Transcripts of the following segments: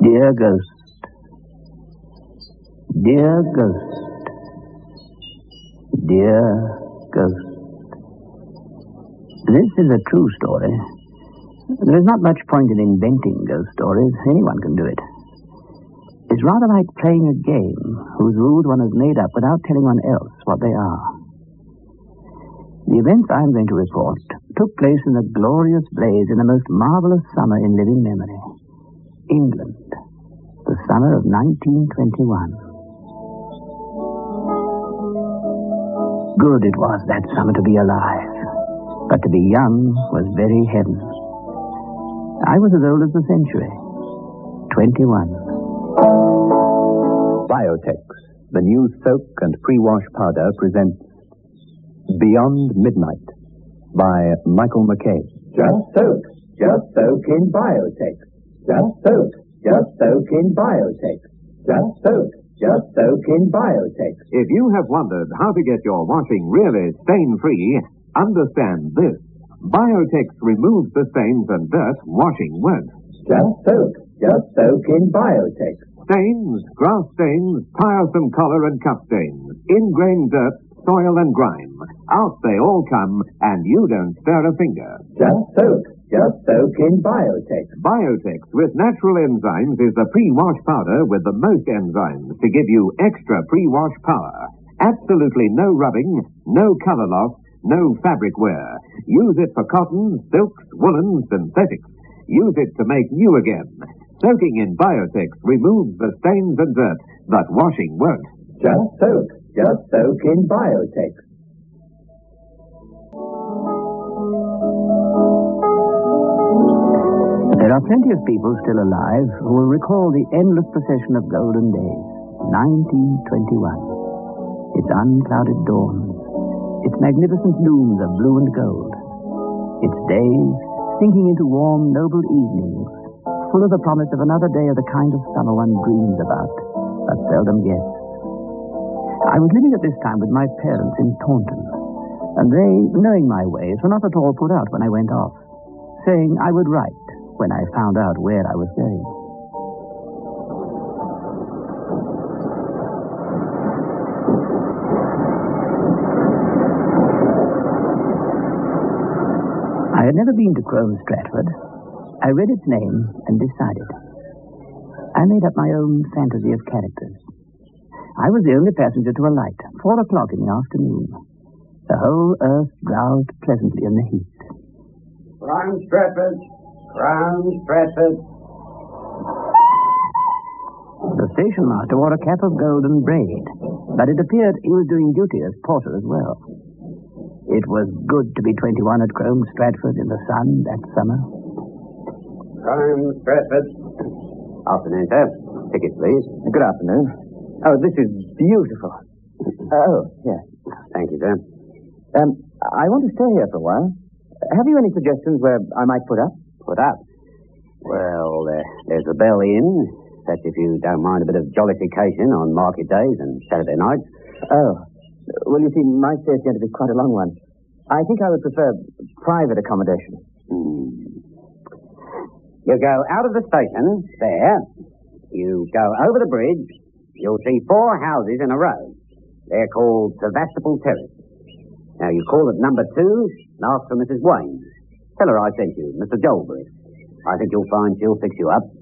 Dear Ghost, dear Ghost, dear Ghost. This is a true story. There is not much point in inventing ghost stories. Anyone can do it. It's rather like playing a game whose rules one has made up without telling one else what they are. The events I'm going to report took place in a glorious blaze in the most marvelous summer in living memory. England, the summer of 1921. Good it was that summer to be alive, but to be young was very heaven. I was as old as the century, 21. Biotex, the new soak and pre-wash powder, presents Beyond Midnight by Michael McKay. Just soak in Biotex. Just soak in Biotex. Just soak in Biotex. If you have wondered how to get your washing really stain-free, understand this. Biotex removes the stains and dirt washing won't. Just soak in Biotex. Stains, grass stains, tiresome collar and cup stains, ingrained dirt, soil and grime. Out they all come, and you don't stir a finger. Just soak in Biotex. Biotex with natural enzymes is the pre-wash powder with the most enzymes to give you extra pre-wash power. Absolutely no rubbing, no color loss, no fabric wear. Use it for cottons, silks, woolens, synthetics. Use it to make new again. Soaking in Biotex removes the stains and dirt, but washing won't. Just soak in Biotex. There are plenty of people still alive who will recall the endless procession of golden days. 1921. Its unclouded dawns, its magnificent looms of blue and gold, its days sinking into warm, noble evenings, full of the promise of another day of the kind of summer one dreams about, but seldom gets. I was living at this time with my parents in Taunton, and they, knowing my ways, were not at all put out when I went off, saying I would write when I found out where I was going. I had never been to Crome Stratford. I read its name and decided. I made up my own fantasy of characters. I was the only passenger to alight, 4 o'clock in the afternoon. The whole earth drowsed pleasantly in the heat. Crome Stratford. Crome Stratford. The station master wore a cap of golden braid, but it appeared he was doing duty as porter as well. It was good to be 21 at Crome Stratford in the sun that summer. Crome Stratford. Afternoon, sir. Ticket, please. Good afternoon. Oh, this is beautiful. Oh, yes. Thank you, sir. I want to stay here for a while. Have you any suggestions where I might put up? Put up? Well, there's the Bell Inn. That's if you don't mind a bit of jollification on market days and Saturday nights. Oh. Well, you see, my stay is going to be quite a long one. I think I would prefer private accommodation. You go out of the station, there. You go over the bridge. You'll see 4 houses in a row. They're called Sevastopol Terrace. Now, you call at number 2 and ask for Mrs. Wayne. Tell her I sent you, Mr. Jolbury. I think you'll find she'll fix you up.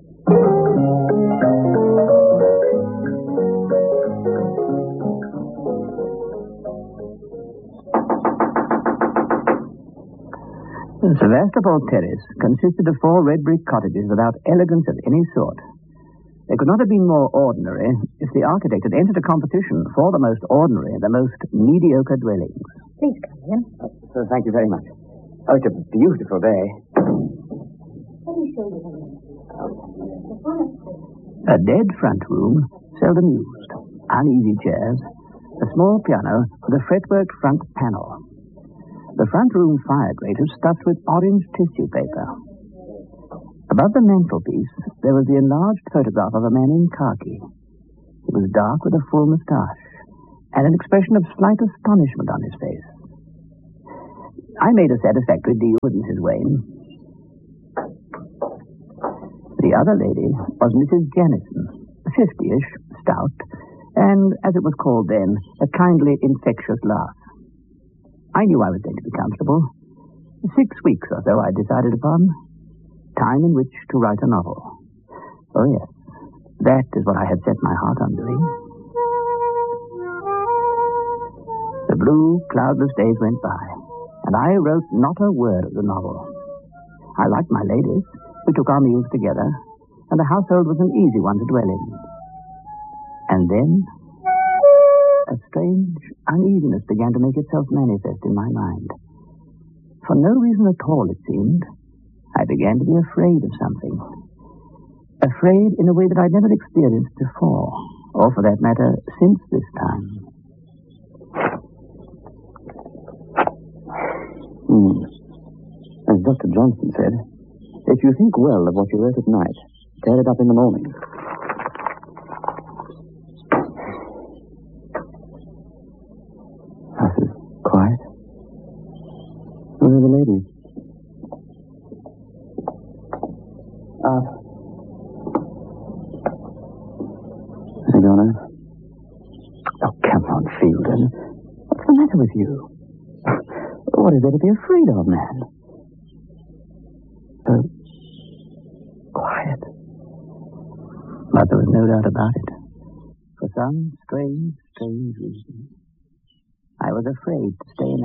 Sevastopol Terrace consisted of 4 red brick cottages without elegance of any sort. They could not have been more ordinary if the architect had entered a competition for the most ordinary, the most mediocre dwellings. Please come in. Thank you very much. Oh, it's a beautiful day. Let me show you the room. The front is A dead front room, seldom used. Uneasy chairs. A small piano with a fretwork front panel. The front room fire grate was stuffed with orange tissue paper. Above the mantelpiece, there was the enlarged photograph of a man in khaki. He was dark with a full moustache and an expression of slight astonishment on his face. I made a satisfactory deal with Mrs. Wayne. The The other lady was Mrs. Jennison, 50-ish, stout, and, as it was called then, a kindly, infectious laugh. I knew I was going to be comfortable. 6 weeks or so I decided upon. Time in which to write a novel. Oh, yes. That is what I had set my heart on doing. The blue, cloudless days went by, and I wrote not a word of the novel. I liked my ladies. We took our meals together, and the household was an easy one to dwell in. And then, a strange uneasiness began to make itself manifest in my mind. For no reason at all, it seemed, I began to be afraid of something. Afraid in a way that I'd never experienced before, or for that matter, since this time. As Dr. Johnson said, if you think well of what you wrote at night, tear it up in the morning. House is quiet. Where are the ladies? They're gone out. Oh, come on, Fielden. What's the matter with you? What is there to be afraid of, man? Quiet. But there was no doubt about it. For some strange reason, I was afraid to stay in